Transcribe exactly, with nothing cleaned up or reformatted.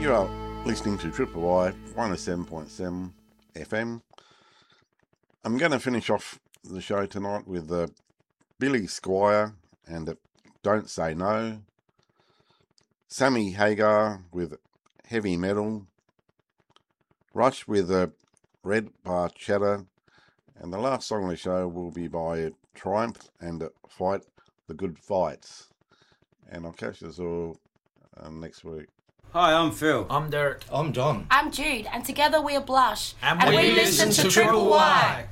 You are listening to Triple Y one oh seven point seven F M. I'm going to finish off the show tonight with uh, Billy Squire and uh, Don't Say No, Sammy Hagar with Heavy Metal, Rush with uh, Red Bar Chatter, and the last song on the show will be by Triumph and uh, Fight the Good Fights. And I'll catch us all uh, next week. Hi, I'm Phil. I'm Derek. I'm John. I'm Jude, and together we are Blush. And, and we, we listen, listen to Triple Y.